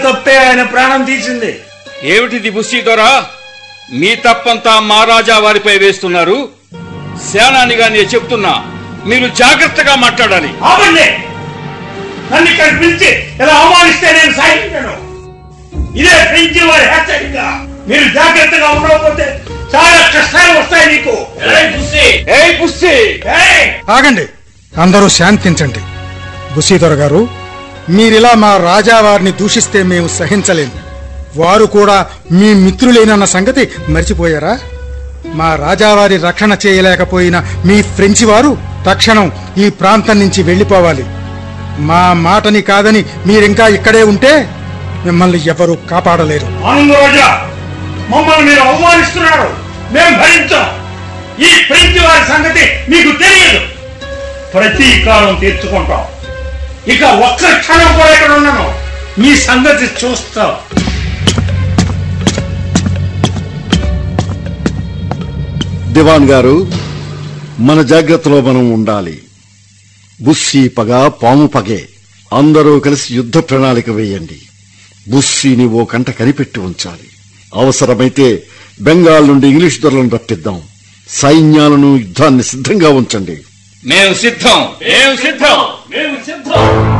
తప్పే ఆయన ప్రాణం తీసింది. ఏమిటిది బుస్సీ దొరా? మీ తప్పంతా మా రాజా వారిపై వేస్తున్నారు. సేనానిగా నేను చెప్తున్నా, మీరు జాగ్రత్తగా మాట్లాడాలి. ఆపండి! నన్ను ఇక్కడ పిలిచి ఇలా అవమానిస్తే నేను సాగించాను. ఇదే ఫ్రెంచి వారి హెచ్చరిక. మీరు జాగ్రత్తగా ఉండకపోతే చాలా కష్టాలు వస్తాయి నీకు. ఆగండి, అందరూ శాంతించండి. బుస్సీదొర గారు, మీరిలా మా రాజావారిని దూషిస్తే మేము సహించలేము. వారు కూడా మీ మిత్రులేనన్న సంగతి మర్చిపోయారా? మా రాజావారి రక్షణ చేయలేకపోయిన మీ ఫ్రెంచి వారు తక్షణం ఈ ప్రాంతం నుంచి వెళ్లిపోవాలి. మా మాటని కాదని మీరింకా ఇక్కడే ఉంటే మిమ్మల్ని ఎవరూ కాపాడలేరు. ఆనందరాజా, మమ్మల్ని మీరు అవమానిస్తున్నారు. మేము భరించాం. ఈ ఫ్రెంచి వారి సంగతి మీకు తెలియదు. ప్రతీకారం తీర్చుకుంటాం. ఇక ఒక్క క్షణం కూడా ఇక్కడ ఉన్నాను. మీ సంగతి చూస్తాం. దివాన్ గారు, మన జాగ్రత్తలో మనం ఉండాలి. బుస్సీ పగ పాము పగే. అందరూ కలిసి యుద్ధ ప్రణాళిక వేయండి. బుస్సీని ఓ కంట కనిపెట్టి ఉంచాలి. అవసరమైతే బెంగాల్ నుండి ఇంగ్లీష్ దొరలను రప్పిద్దాం. సైన్యాలను యుద్ధాన్ని సిద్ధంగా ఉంచండి. మేము సిద్ధం.